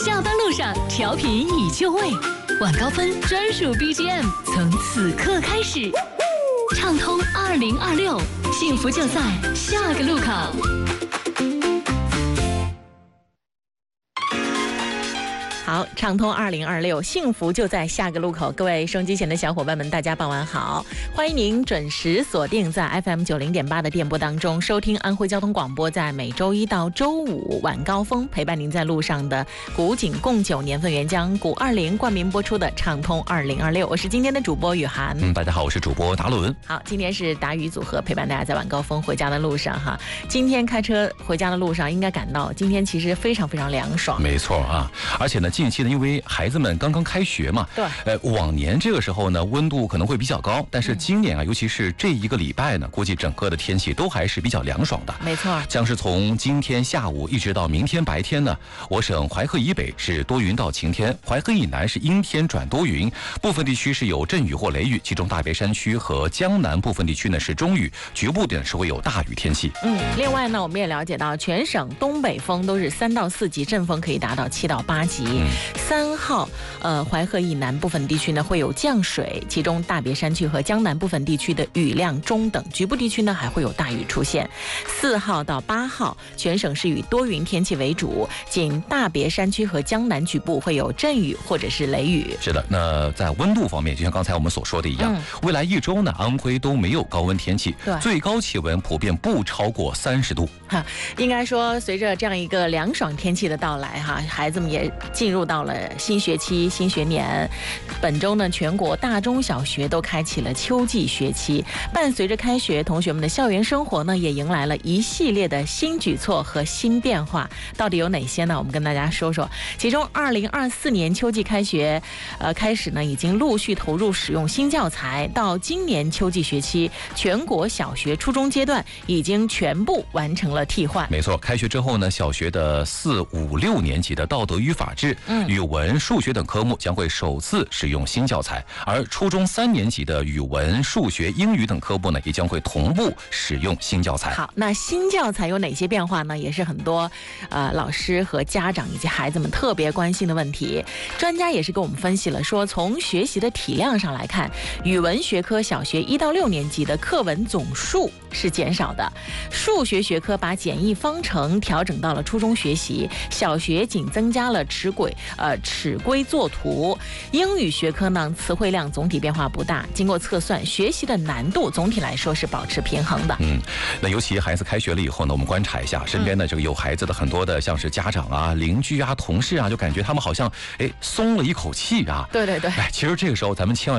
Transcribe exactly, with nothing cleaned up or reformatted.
下班路上调频已就位，晚高峰专属 B G M 从此刻开始，畅通二零二六，幸福就在下个路口。 好，畅通二零二六，幸福就在下个路口。各位收音机前的小伙伴们，大家傍晚好！欢迎您准时锁定在 F M 九零点八的电波当中，收听安徽交通广播，在每周一到周五晚高峰陪伴您在路上的古井贡酒年份原浆古二零冠名播出的畅通二零二六。我是今天的主播雨涵。 嗯，大家好，我是主播达伦。 好，今天是达宇组合陪伴大家在晚高峰回家的路上哈。今天开车回家的路上，应该感到今天其实非常非常凉爽。 没错啊，而且呢，近期呢，因为孩子们刚刚开学嘛， 对， 呃，往年这个时候呢，温度可能会比较高，但是今年啊，嗯、尤其是这一个礼拜呢，估计整个的天气都还是比较凉爽的。 没错， 将是从今天下午一直到明天白天呢，我省淮河以北是多云到晴天，淮河以南是阴天转多云，部分地区是有阵雨或雷雨，其中大别山区和江南部分地区呢是中雨，局部点是会有大雨天气。 嗯，另外呢，我们也了解到，全省东北风都是三到四级，阵风可以达到七到八级。嗯三号，呃，淮河以南部分地区呢会有降水，其中大别山区和江南部分地区的雨量中等，局部地区呢还会有大雨出现。四号到八号，全省是以多云天气为主，仅大别山区和江南局部会有阵雨或者是雷雨。 是的，那在温度方面，就像刚才我们所说的一样，嗯、未来一周呢，安徽都没有高温天气，最高气温普遍不超过三十度。 哈，应该说，随着这样一个凉爽天气的到来，哈，孩子们也进入到了新学期、新学年。本周呢，全国大中小学都开启了秋季学期。伴随着开学，同学们的校园生活呢，也迎来了一系列的新举措和新变化。到底有哪些呢？我们跟大家说说。其中，二零二四年秋季开学，呃，开始呢，已经陆续投入使用新教材。到今年秋季学期，全国小学、初中阶段已经全部完成了替换。 没错，开学之后呢，小学的四、五、六年级的道德与法治、嗯、语文、数学等科目将会首次使用新教材，而初中三年级的语文、数学、英语等科目呢，也将会同步使用新教材。 好，那新教材有哪些变化呢？也是很多呃老师和家长以及孩子们特别关心的问题。专家也是给我们分析了，说从学习的体量上来看，语文学科小学一到六年级的课文总数是减少的，数学学科把简易方程调整到了初中学习，小学仅增加了尺轨呃尺规作图。英语学科呢，词汇量总体变化不大，经过测算，学习的难度总体来说是保持平衡的。 嗯，那尤其孩子开学了以后呢，我们观察一下身边的这个有孩子的很多的，像是家长啊、邻居啊、同事啊，就感觉他们好像哎松了一口气啊。 对对对， 哎，其实这个时候咱们千万